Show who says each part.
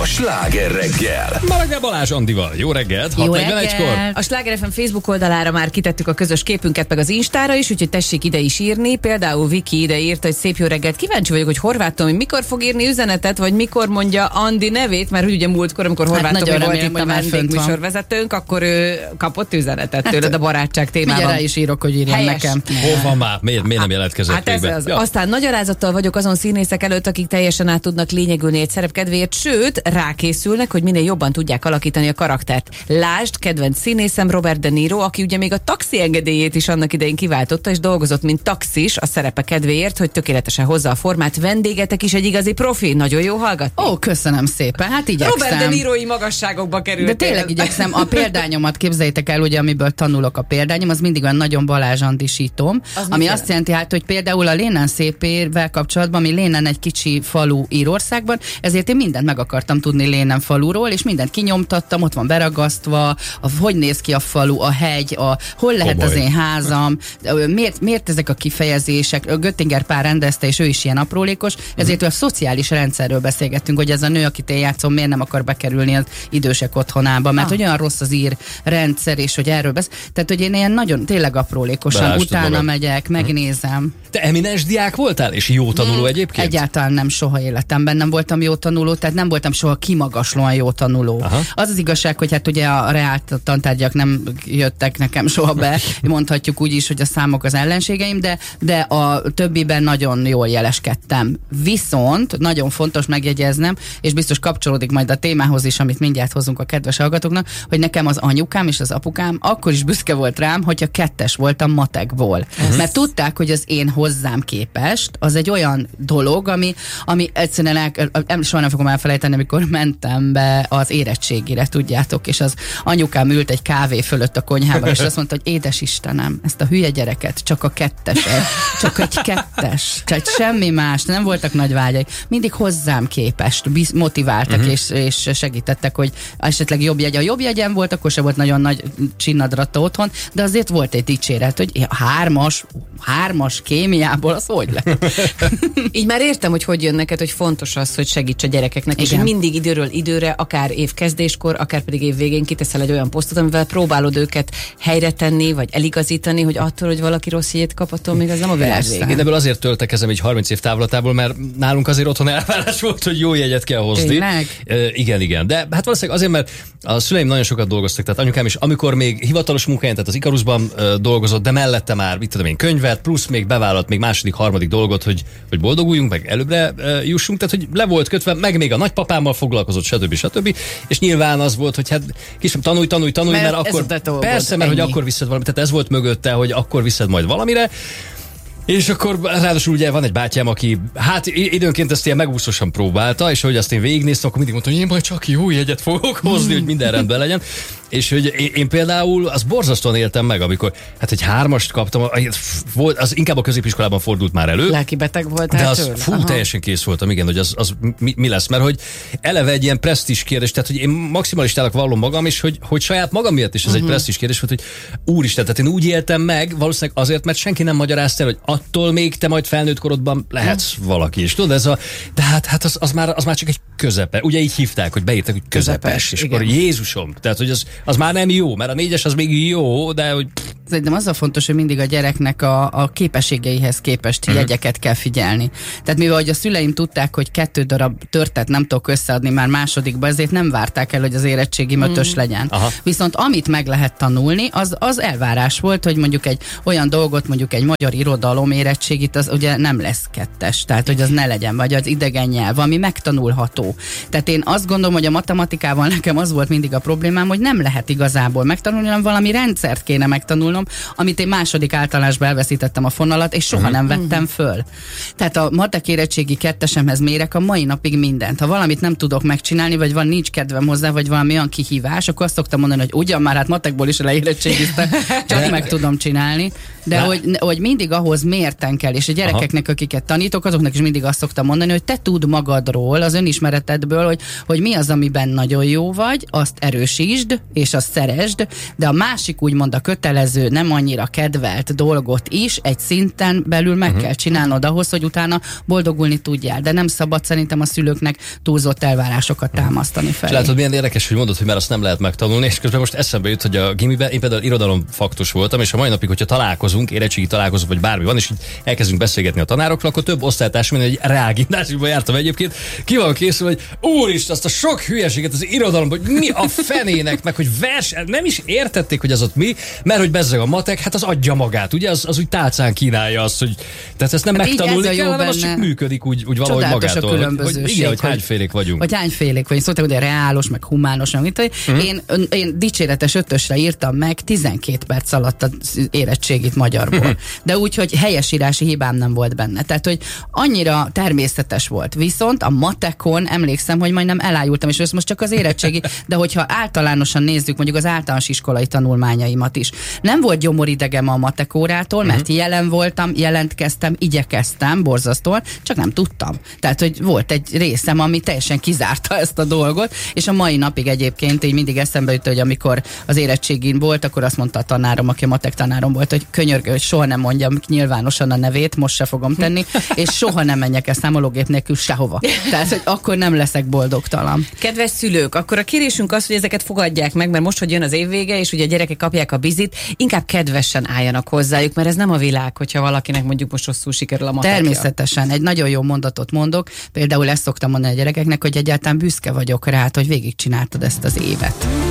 Speaker 1: a Sláger reggel.
Speaker 2: Maragall Balázs Andival. Jó reggelt, 6:41-kor.
Speaker 3: A Sláger FM Facebook oldalára már kitettük a közös képünket, meg az Instára is, úgyhogy tessék ide is írni. Például Viki ide írta, hogy szép jó reggelt. Kíváncsi vagyok, hogy Horváth Tomi mikor fog írni üzenetet, vagy mikor mondja Andi nevét, mert ugye múltkor, amikor Horváth Tomi volt itt a vendégműsorvezetőnk, akkor ő kapott üzenetet tőled a barátság témában.
Speaker 4: Mindjárt rá is írok, hogy írjam nekem.
Speaker 2: Hova már? Miért nem jelentkezett?
Speaker 3: Hát ez az. Aztán nagy alázattal vagyok azon színészek előtt, akik teljesen át tudnak lényegülni egy szerep kedvéért, sőt, rákészülnek, hogy minél jobban tudják alakítani a karaktert. Lásd, kedvenc színészem Robert De Niro, aki ugye még a taxi engedélyét is annak idején kiváltotta, és dolgozott, mint taxis a szerepe kedvéért, hogy tökéletesen hozza a formát. Vendégetek is egy igazi profi. Nagyon jó hallgatni.
Speaker 4: Ó, köszönöm szépen. Hát igyekszem.
Speaker 3: Robert De Niro-i magasságokba került.
Speaker 4: De tényleg igyekszem. A példányomat képzeljétek el, ugye, amiből tanulok a példányom, az mindig olyan nagyon Balázs Andisítom, ami azt jelenti, hát, hogy például a Lénen szépével kapcsolatban, ami Lénen egy kicsi falu Írországban, ezért én mindent meg akartam tudni Lénen faluról, és mindent kinyomtattam, ott van beragasztva, hogy néz ki a falu, a hegy, hol lehet az én házam, miért ezek a kifejezések. Göttinger Pál rendezte, és ő is ilyen aprólékos, ezért a szociális rendszerről beszélgettünk, hogy ez a nő, akit én játszom, miért nem akar bekerülni az idősek otthonába, mert hogy olyan rossz az ír rendszer, és hogy erről beszél. Tehát, hogy én ilyen nagyon tényleg aprólékosan utána megyek, megnézem.
Speaker 2: Te eminens diák voltál, és jó tanuló egyébként?
Speaker 4: Egyáltalán nem, soha életemben nem voltam jó tanuló, tehát nem voltam soha kimagaslóan jó tanuló. Aha. Az az igazság, hogy hát ugye a reál tantárgyak nem jöttek nekem soha be, mondhatjuk úgy is, hogy a számok az ellenségeim, de a többiben nagyon jól jeleskedtem. Viszont nagyon fontos megjegyeznem, és biztos kapcsolódik majd a témához is, amit mindjárt hozunk a kedves hallgatóknak, hogy nekem az anyukám és az apukám akkor is büszke volt rám, hogyha 2-es voltam matekból. Mert tudták, hogy az én hozzám képest az egy olyan dolog, ami egyszerűen soha nem fogom elfelejteni, amikor mentem be az érettségire, tudjátok, és az anyukám ült egy kávé fölött a konyhában, és azt mondta, hogy édes Istenem, ezt a hülye gyereket, csak a 2-eset, csak egy 2-es, csak semmi más, nem voltak nagy vágyai. Mindig hozzám képest motiváltak, és segítettek, hogy esetleg jobb jegyen volt, akkor se volt nagyon nagy csinnadratta otthon, de azért volt egy dicséret, hogy hármas kémiából az hogy lett.
Speaker 3: Így már értem, hogy jön neked, hogy fontos az, hogy segíts a gyerekeknek, igen. És hogy mindig időről időre, akár évkezdéskor, akár pedig év végén kiteszel egy olyan posztot, amivel próbálod őket helyre tenni, vagy eligazítani, hogy attól, hogy valaki rossz jegyet kap, attól még az nem a világ vége.
Speaker 2: Én ebből azért töltekezem egy 30 év távlatából, mert nálunk azért otthon elvárás volt, hogy jó jegyet kell hozni. Igen. De hát valószínűleg azért, mert a szüleim nagyon sokat dolgoztak, tehát anyukám is, amikor még hivatalos munkahelyen, tehát az Ikarusban dolgozott, de mellette már, mit tudom én, könyvet, plusz még bevállalt még második, harmadik dolgot, hogy boldoguljunk, meg előbbre jussunk, tehát hogy le volt kötve, meg még a nagypapámmal foglalkozott, stb. És nyilván az volt, hogy hát később tanulj, mert akkor persze, mert hogy akkor viszed valamit, tehát ez volt mögötte, hogy akkor viszed majd valamire. És akkor ráadásul ugye van egy bátyám, aki hát időnként ezt ilyen megúszosan próbálta, és hogy azt én végignéztem, akkor mindig mondtam, hogy én majd csak jó jegyet fogok hozni, hogy minden rendben legyen. És hogy én például azt borzasztóan éltem meg, amikor hát egy 3-ast kaptam, az inkább a középiskolában fordult már elő.
Speaker 3: Lelkibeteg voltál.
Speaker 2: De az teljesen kész voltam, igen, hogy az mi lesz, mert hogy eleve egy ilyen presztízs kérdés, tehát hogy én maximalistának vallom magam, és hogy saját magam miatt is ez egy presztízs kérdés volt, hogy úristen, tehát én úgy éltem meg, valószínűleg azért, mert senki nem magyarázta el, hogy attól még te majd felnőtt korodban lehetsz valaki, és tudod, de hát az már csak egy közepe. Ugye így hívták, hogy beírtak, hogy közepes, és akkor Jézusom, tehát hogy az már nem jó, mert a 4-es az még jó, de hogy...
Speaker 4: Szerintem az a fontos, hogy mindig a gyereknek a képességeihez képest jegyeket kell figyelni. Tehát mivel hogy a szüleim tudták, hogy 2 darab törtet nem tudok összeadni már másodikba, ezért nem várták el, hogy az érettségi 5-ös legyen. Aha. Viszont amit meg lehet tanulni, az elvárás volt, hogy mondjuk egy olyan dolgot, mondjuk egy magyar irodalom érettségit, az ugye nem lesz 2-es, tehát hogy az ne legyen, vagy az idegen nyelv, ami megtanulható. Tehát én azt gondolom, hogy a matematikával nekem az volt mindig a problémám, hogy nem lehet igazából megtanulni, hanem valami rendszert kéne megtanulnom, amit én második általánosban elveszítettem a fonalat, és soha nem vettem föl. Tehát a matek érettségi 2-esemhez mérek a mai napig mindent. Ha valamit nem tudok megcsinálni, vagy nincs kedvem hozzá, vagy valami olyan kihívás, akkor azt szoktam mondani, hogy ugyan már hát matekból is leérettségiztem, csak meg tudom csinálni. De hogy mindig ahhoz mérten kell, és a gyerekeknek, akiket tanítok, azoknak is mindig azt szoktam mondani, hogy te tudd magadról, az önismeretedből, hogy mi az, amiben nagyon jó vagy, azt erősítsd, és azt szeresd, de a másik úgymond a kötelező, nem annyira kedvelt dolgot is egy szinten belül meg kell csinálnod ahhoz, hogy utána boldogulni tudjál, de nem szabad szerintem a szülőknek túlzott elvárásokat támasztani fel.
Speaker 2: És látod, milyen érdekes, hogy mondod, hogy már azt nem lehet megtanulni, és közben most eszembe jut, hogy a gimiben én például irodalomfaktus voltam, és a mai napig, hogyha találkozunk, érettségi találkozunk, vagy bármi van, és így elkezdünk beszélgetni a tanárokkal, akkor több osztálytárs, mint egy reálgimnáziumban jártam egyébként, ki van készül, hogy úristen, azt a sok hülyeséget az irodalomban, hogy mi a fenének, meg hogy nem is értették, hogy az ott mi, mert hogy bezzeg a matek, hát az adja magát, ugye, az úgy tálcán kínálja azt, hogy tehát ezt nem hát megtanulni kell, hanem az csak működik úgy valahogy magától.
Speaker 4: A különbözőség,
Speaker 2: igen, hogy hányfélék vagyunk.
Speaker 4: Vagy hányfélék vagyunk. Szóltak, hogy reálos, meg humános, meg én dicséretes 5-ösre írtam meg 12 perc alatt az érettségit magyarból. De úgy, hogy helyesírási hibám nem volt benne. Tehát, hogy annyira természetes volt. Viszont a matekon emlékszem, hogy majdnem elájultam, és ez most csak az érettségi, de hogyha általánosan nézzük, mondjuk az általános iskolai tanulmányaimat is. Nem volt gyomoridegem a matekórától, mert jelen voltam, jelentkeztem, igyekeztem borzasztóan, csak nem tudtam. Tehát, hogy volt egy részem, ami teljesen kizárta ezt a dolgot, és a mai napig egyébként így mindig eszembe jut, hogy amikor az érettségin volt, akkor azt mondta a tanárom, aki a matek tanárom volt, hogy könyörgő, hogy soha nem mondjam nyilvánosan a nevét, most se fogom tenni, és soha nem menjek el számológép nélkül sehova. Tehát, hogy akkor nem leszek boldogtalan.
Speaker 3: Kedves szülők, akkor a kérésünk az, hogy ezeket fogadják meg, mert most, hogy jön az évvége, és ugye a gyerekek kapják a bizit, inkább kedvesen álljanak hozzájuk, mert ez nem a világ, hogyha valakinek mondjuk most rosszul sikerül a matekja.
Speaker 4: Természetesen, egy nagyon jó mondatot mondok, például ezt szoktam mondani a gyerekeknek, hogy egyáltalán büszke vagyok rá, hogy végigcsináltad ezt az évet.